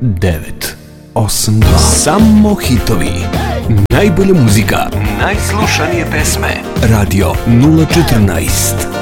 982. Samo hitovi. Najbolja muzika, najslušanije pesme. Radio 014.